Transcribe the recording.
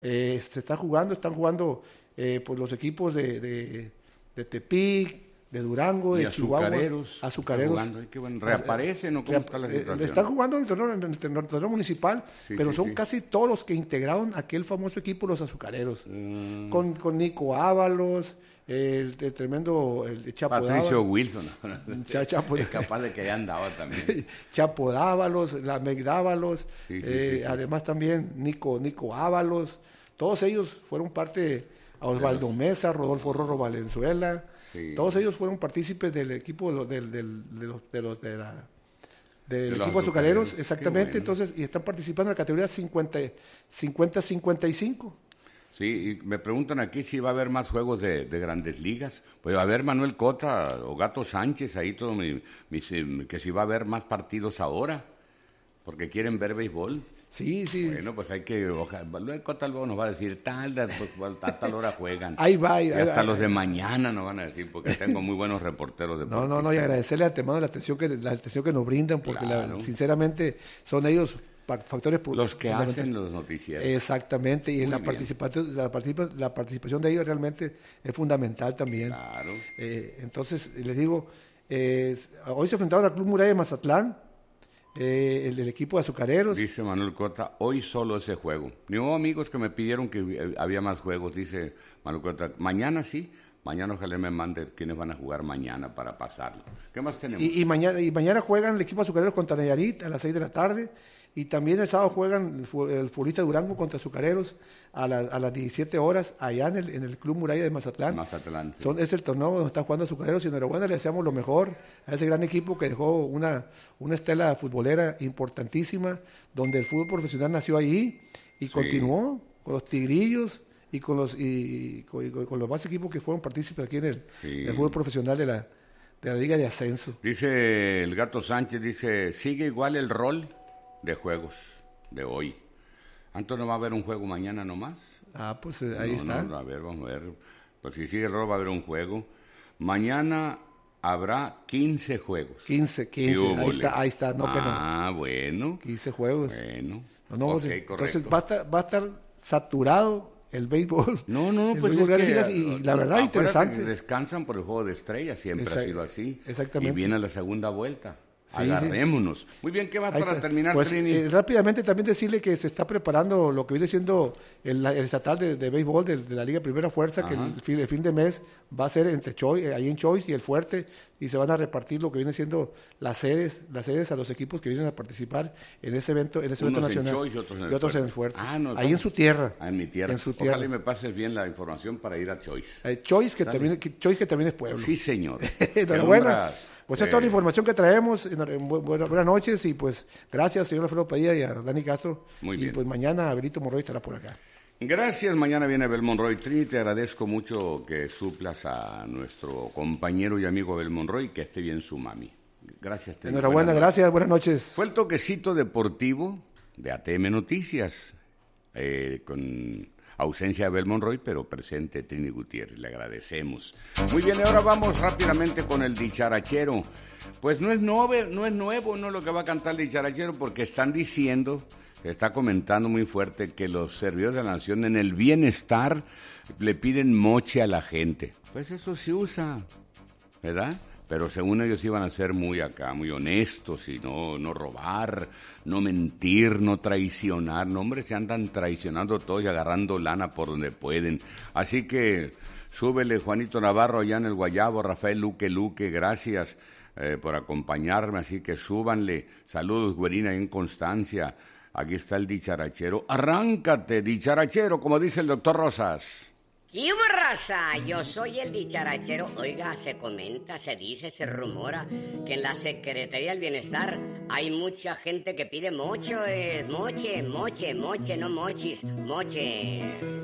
Se están jugando por los equipos de Tepic, de Durango, y de Chihuahua. Azucareros. Qué bueno. ¿Reaparecen o cómo está la situación? Están jugando en el torneo municipal, Sí, pero sí, son sí. casi todos los que integraron aquel famoso equipo, los Azucareros. Con Nico Ábalos, el tremendo el Chapo Patricio Dávalos. Wilson. Chapo- Es capaz de que haya andado también. Chapo Dávalos, la Meg Dávalos, Sí. además también Nico Ábalos. Todos ellos fueron parte, a Osvaldo Mesa, Rodolfo Rorro Valenzuela. Sí. Todos ellos fueron partícipes del equipo del equipo azucareros, exactamente. Bueno. Entonces, y están participando en la categoría 50-55. Sí, y me preguntan aquí si va a haber más juegos de Grandes Ligas. Pues va a haber Manuel Cota o Gato Sánchez, ahí todo que si va a haber más partidos ahora, porque quieren ver béisbol. Sí. Bueno, pues hay que... Luego Cota luego nos va a decir, pues, a tal hora juegan. Ahí va. Y hasta los de mañana nos van a decir, porque tengo muy buenos reporteros deportivos. No, y agradecerle de antemano la atención que nos brindan, porque Claro. sinceramente son ellos factores Los que fundamentales. hacen los noticieros. Exactamente, y Muy en la bien. participación de ellos realmente es fundamental también. Claro. Entonces, les digo, hoy se enfrentaron al Club Muralla de Mazatlán, el equipo de Azucareros. Dice Manuel Cota, hoy solo ese juego. Hubo amigos que me pidieron que había más juegos, dice Manuel Cota. Mañana sí, mañana ojalá me mande quiénes van a jugar mañana para pasarlo. ¿Qué más tenemos? Y mañana juegan el equipo Azucareros contra Nayarit a las 6 de la tarde. Y también el sábado juegan el futbolista Durango contra Azucareros a las 17 horas allá en el Club Muralla de Mazatlán. Mazatlán. Sí. Es el torneo donde están jugando Azucareros y enhorabuena, le deseamos lo mejor a ese gran equipo que dejó una estela futbolera importantísima, donde el fútbol profesional nació allí y continuó con los Tigrillos y con los más equipos que fueron partícipes aquí en el fútbol profesional de la Liga de Ascenso. Dice el Gato Sánchez, sigue igual el rol de juegos de hoy. ¿Antes no va a haber un juego mañana nomás? Pues ahí está. No, a ver, vamos a ver. Pues si sigue el rol va a haber un juego. Mañana habrá 15 juegos. 15, Sí, ahí está, no que no. Ah, bueno. 15 juegos. Bueno. Entonces correcto. va a estar saturado el béisbol. No, el pues béisbol es de que... ligas, y la verdad acuérdate interesante. que descansan por el juego de estrellas, siempre ha sido así. Exactamente. Y viene la segunda vuelta. Sí, Agarrémonos. Muy bien, ¿qué más Ahí para está. terminar, Pues, Trini? rápidamente también decirle que se está preparando lo que viene siendo el estatal de béisbol de la Liga Primera Fuerza, que el fin de mes va a ser entre ahí en Choice y el Fuerte, y se van a repartir lo que viene siendo las sedes a los equipos que vienen a participar en ese evento nacional. En Choice y otros en el Fuerte. No, ahí en su tierra. En mi tierra. En su tierra. Ojalá y me pases bien la información para ir a Choice. Choice que también es pueblo. Sí, señor. Enhorabuena. Pues es toda la información que traemos. Buenas noches y pues gracias, señor Alfredo Padilla y a Dani Castro. Muy bien. Y pues mañana Abelito Monroy estará por acá. Gracias, mañana viene Abel Monroy. Trini, te agradezco mucho que suplas a nuestro compañero y amigo Abel Monroy, que esté bien su mami. Gracias, Trini. Enhorabuena, gracias, buenas noches. Fue el toquecito deportivo de ATM Noticias, con ausencia de Abel Monroy, pero presente Trini Gutiérrez, le agradecemos. Muy bien, ahora vamos rápidamente con el dicharachero. Pues no es nuevo lo que va a cantar el dicharachero, porque están diciendo, está comentando muy fuerte, que los servidores de la nación en el bienestar le piden moche a la gente. Pues eso se usa, ¿verdad? Pero según ellos iban a ser muy honestos y no robar, no mentir, no traicionar. No, hombre, se andan traicionando todos y agarrando lana por donde pueden. Así que súbele, Juanito Navarro, allá en el Guayabo, Rafael Luque, gracias por acompañarme. Así que súbanle. Saludos, güerina, en Constancia. Aquí está el dicharachero. Arráncate, dicharachero, como dice el doctor Rosas. ¡Y hubo, raza! Yo soy el dicharachero. Oiga, se comenta, se dice, se rumora que en la Secretaría del Bienestar hay mucha gente que pide moche, no mochis, moche.